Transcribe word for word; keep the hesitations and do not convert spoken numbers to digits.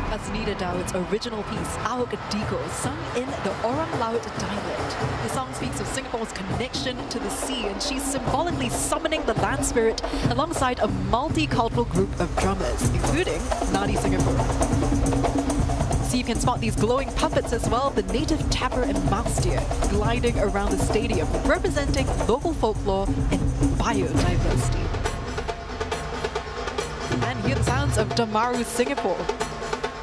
That's Nida Dawood's original piece, Awak Diko, sung in the Orang Laut dialect. The song speaks of Singapore's connection to the sea, and she's symbolically summoning the land spirit alongside a multicultural group of drummers, including Nadi Singapore. So you can spot these glowing puppets as well, the native tapir and mouse deer gliding around the stadium, representing local folklore and biodiversity. And hear the sounds of Damaru Singapore.